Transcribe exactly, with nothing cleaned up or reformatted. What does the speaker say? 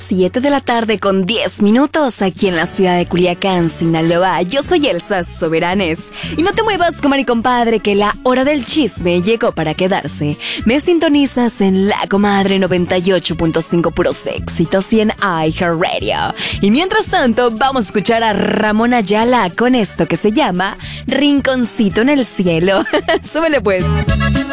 siete de la tarde con diez minutos aquí en la ciudad de Culiacán, Sinaloa. Yo soy Elsa Soberanes. Y no te muevas, comadre y compadre, que la hora del chisme llegó para quedarse. Me sintonizas en La Comadre noventa y ocho punto cinco puros éxitos y en iHeartRadio. Y mientras tanto, vamos a escuchar a Ramón Ayala con esto que se llama Rinconcito en el Cielo. Súbele pues.